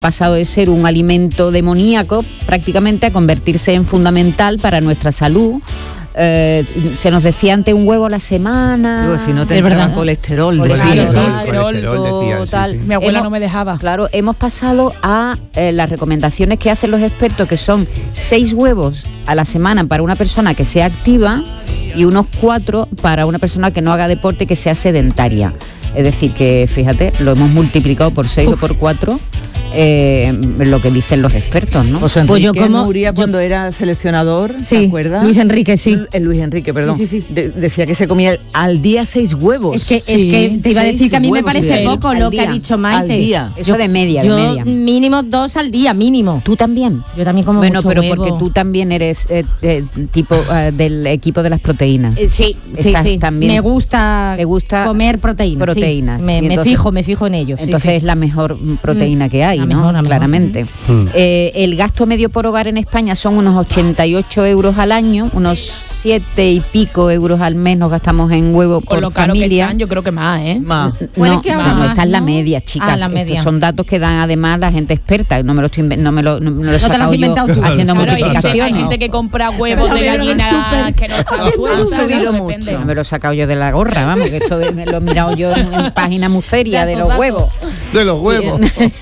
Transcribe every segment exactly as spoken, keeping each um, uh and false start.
pasado de ser un alimento demoníaco prácticamente a convertirse en fundamental para nuestra salud. Eh, se nos decía antes un huevo a la semana. Digo, si no te entraba colesterol, colesterol, colesterol, colesterol decía, tal. sí, sí. Mi abuela hemos, no me dejaba. Claro, hemos pasado a eh, las recomendaciones que hacen los expertos, que son seis huevos a la semana para una persona que sea activa y unos cuatro para una persona que no haga deporte, que sea sedentaria. Es decir, que fíjate, lo hemos multiplicado por seis o por cuatro. Eh, lo que dicen los expertos, ¿no? José Enrique Pues yo como- Nuria, cuando era seleccionador, Sí, ¿te acuerdas? Luis Enrique, sí. El, el Luis Enrique, perdón. Sí, sí, sí. De- decía que se comía al día seis huevos. Es que, Sí, es que te iba a seis decir que a mí me huevos parece diarios. poco Al lo que día, ha dicho al Maite. día. Eso de media, Yo de media. mínimo dos al día, mínimo. ¿Tú también? Yo también como Bueno, mucho pero huevo. porque tú también eres eh, eh, tipo eh, del equipo de las proteínas. Eh, sí, sí, Estás sí. también- me gusta, te gusta comer proteínas. sí. proteínas. Me, Y me entonces- fijo, me fijo en ello. sí, Entonces sí. es la mejor mm, proteína Mm, que hay, la ¿no? mejor, la mejor. Claramente. Mm. Eh, el gasto medio por hogar en España son unos ochenta y ocho euros al año, unos siete y pico euros al mes nos gastamos en huevo Con por lo caro que familia. están, yo creo que más, ¿eh? Más. Puede No, que no, ahora no, más, esta es la ¿no? media, chicas. Ah, la Estos media. son datos que dan además la gente experta. No me lo estoy inven- no me lo, no, me lo he No te lo has sacado yo inventado tú. haciendo Claro, hay gente, hay multiplicaciones. gente que compra huevos Lo de vieron en el gallina súper. que no están sueltas. subido no mucho. depende. No me lo he sacado yo de la gorra, vamos, que esto de- me lo he mirado yo en, en página muy seria de los Datos, huevos. De los huevos.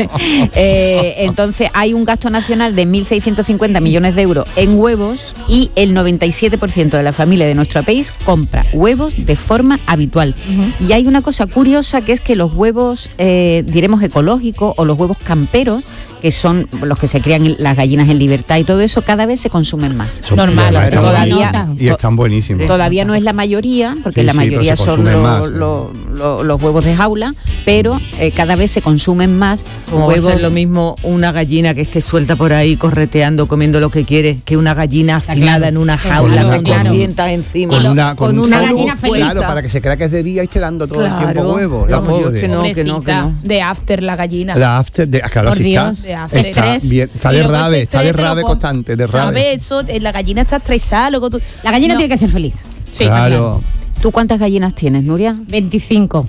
Eh, entonces hay un gasto nacional de mil seiscientos cincuenta millones de euros en huevos y el noventa y siete por ciento de la familia de nuestro país compra huevos de forma habitual. Y hay una cosa curiosa, que es que los huevos, eh, diremos ecológicos, o los huevos camperos, que son los que se crían en las gallinas en libertad y todo eso, cada vez se consumen más. Son Normal, verdad, están todavía- buenísimos. Y están buenísimos. Todavía no es la mayoría, porque Sí, la sí, pero mayoría se son consumen lo- más, lo- lo- los huevos de jaula, pero eh, cada vez se consumen más Como va a huevos. ser lo mismo una gallina que esté suelta por ahí correteando, comiendo lo que quiere, que una gallina hacinada claro. en una Claro, jaula claro. con dos dientes encima. Con una, con un una foco, gallina feliz. claro, para que se crea que es de día y esté dando todo el tiempo Claro. huevos. La Vamos, yo pobre. que no, que no, que Pobrecita, no. de after la gallina. La after, de, claro, Por sí Dios, está, de after. está, Estrés. bien, está Y de luego ese rave, está de estrés te lo rave pon- constante, de rave. ¿Sabes? Eso, eh, la gallina está estresada, luego tú... La gallina No. tiene que ser feliz. Sí, Claro. ¿Tú cuántas gallinas tienes, Nuria? veinticinco.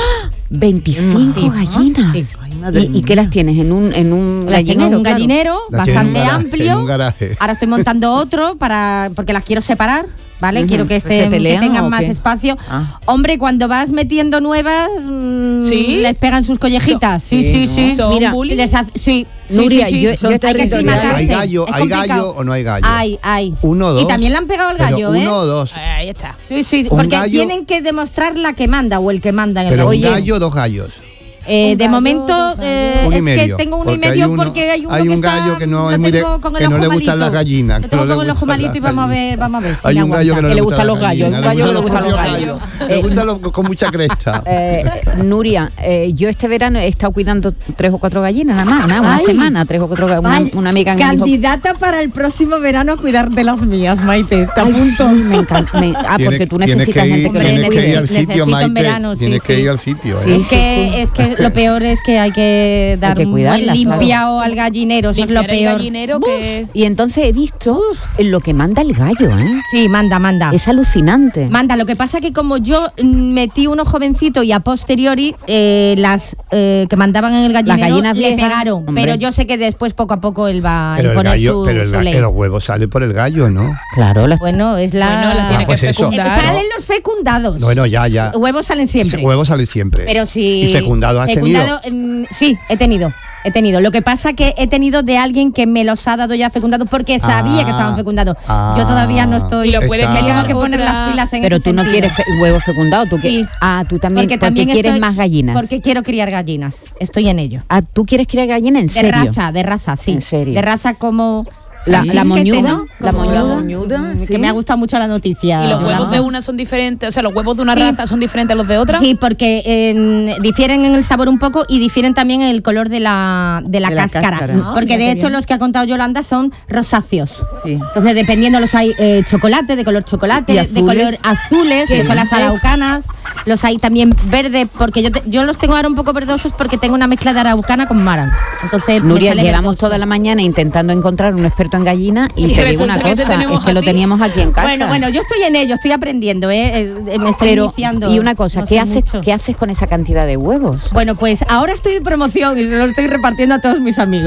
veinticinco Sí. gallinas. Sí. Ay, madre ¿Y, y mía. qué las tienes? ¿En un, en un Las tengo gallinero? en un claro? gallinero Las tiene en un bastante garaje, amplio. en un garaje. Ahora estoy montando otro para porque las quiero separar, ¿vale? Ujú. Quiero que, ¿Se estén, que pelean tengan o más qué? espacio. Ah. Hombre, cuando vas metiendo nuevas, mm, ¿Sí? les pegan sus collejitas. Sí, sí, sí. ¿Son Mira, bullying? les hace- sí, sí, Nuria, sí, sí. yo- yo hay que territoriales. aclimatarse. ¿Hay gallo, es hay complicado. gallo o no hay gallo? Hay, hay. Uno o dos. Y también le han pegado al Pero gallo, ¿eh? uno o dos. Ahí está. Sí, sí, Un porque gallo- tienen que demostrar la que manda o el que manda en el Pero un gallo. gallo o dos gallos. Eh, Un de gallo, momento dos gallos. eh, Un y es medio, que tengo uno y porque hay medio uno- porque hay uno hay que un está, gallo que no lo es muy de- tengo con el que no ojo le gustan malito. las gallinas, Lo que tengo no le con el ojo gustan malito y las vamos a ver, gallinas. vamos a ver. si Hay me un gallo que aguanta. no Que le le gustan gustan las los gallos, gallinas, un gallo que le gustan los gallos. gallos. Le gustan los con mucha cresta. Eh, Nuria, eh, yo este verano he estado cuidando tres o cuatro gallinas, nada más, nada, una Ay. semana, tres o cuatro gallinas. Una, Ay, una amiga me dijo... candidata para el próximo verano a cuidar de las mías, Maite. Te Ay, apunto. sí, me encanta. me- ah, porque tú Tienes necesitas que ir- gente que tienes lo que ir cuide. al sitio, Necesito en Maite. verano, sí, Tienes que sí. ir al sitio, Sí, ¿eh? Es que, es que lo peor es que hay que dar que un cuidarlas, buen claro. limpiado al gallinero, eso es lo Limpiar el peor. gallinero que... Y entonces he visto en lo que manda el gallo, ¿eh? Sí, manda, manda. Es alucinante. Manda, lo que pasa que como yo mm, metí uno jovencito y a posteriori eh, las eh, que mandaban en el gallinero gallinas le viejas, pegaron, hombre. pero yo sé que después poco a poco él va a Pero el imponer gallo, su, pero el, su ga- ley. los huevos salen por el gallo, ¿no? Claro, las- Bueno, es la... Bueno, la tiene Ah, pues que eso. Eh, fecundar. salen los fecundados. Bueno, ya, ya. Huevos salen siempre. Ese huevo sale siempre. Pero si... ¿Y fecundado has fecundado, mm, sí, he tenido. He tenido. Lo que pasa que he tenido de alguien que me los ha dado ya fecundados porque sabía Ah, que estaban fecundados. ah, Yo todavía no estoy... Y lo puedes Está- Me tengo que Otra- poner las pilas en Pero ese tú no sentido. quieres fe- huevos fecundados, tú que Sí. ah, tú también porque, también quieres estoy- más gallinas. Porque quiero criar gallinas. Estoy en ello. Ah, tú quieres criar gallinas en De serio. raza, de raza, sí. ¿En serio? De raza como... La, ¿Sí? la ¿Es que moñuda, tengo? la Como- moñuda. moñuda, Mm, sí. Que me ha gustado mucho la noticia. Y los Yolanda. huevos de una son diferentes, o sea, los huevos de una Sí. raza son diferentes a los de otra. Sí, porque eh, difieren en el sabor un poco y difieren también en el color de la, de la De la cáscara. cáscara. Ah, Porque mira de qué hecho bien. los que ha contado Yolanda son rosáceos. Sí. Entonces, dependiendo, los hay eh, chocolate, de color chocolate, Y de azules. color azules, que Sí. son las araucanas. Los hay también verde, porque yo, te- yo los tengo ahora un poco verdosos porque tengo una mezcla de araucana con mara. Entonces, me Nuria, sale llevamos verdoso. toda la mañana intentando encontrar un experto experto en gallina y, Y te digo resulta una que te cosa, tenemos es que a lo ti. teníamos aquí en casa. Bueno, bueno, yo estoy en ello, estoy aprendiendo, ¿eh? Eh, eh, me estoy Pero, iniciando. y una cosa, no ¿qué sé haces, mucho. ¿qué haces con esa cantidad de huevos? Bueno, pues ahora estoy de promoción y lo estoy repartiendo a todos mis amigos.